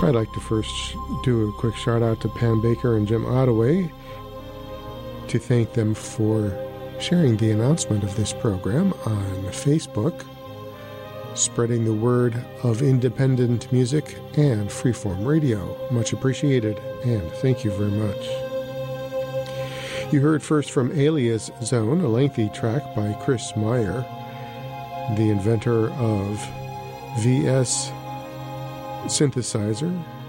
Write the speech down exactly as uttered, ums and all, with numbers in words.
I'd like to first do a quick shout out to Pam Baker and Jim Ottaway to thank them for sharing the announcement of this program on Facebook, spreading the word of independent music and freeform radio. Much appreciated, and thank you very much. You heard first from Alias Zone, a lengthy track by Chris Meyer, the inventor of V S synthesizer